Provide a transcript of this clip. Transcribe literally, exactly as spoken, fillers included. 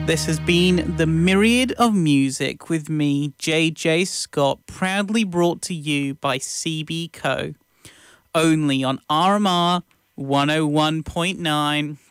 This has been the Myriad of Music with me, J J Scott, proudly brought to you by C B Co. Only on R M R one oh one point nine.